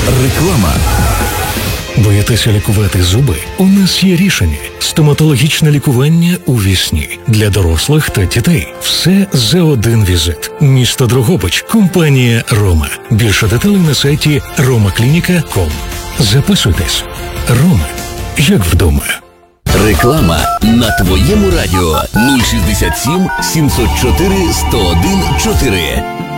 Реклама. Боїтеся лікувати зуби? У нас є рішення. Стоматологічне лікування у вісні. Для дорослих та дітей. Все за один візит. Місто Дрогобич. Компанія «Рома». Більше деталей на сайті romaclinica.com. Записуйтесь. «Рома». Як вдома. Реклама на твоєму радіо 067 704 101 4.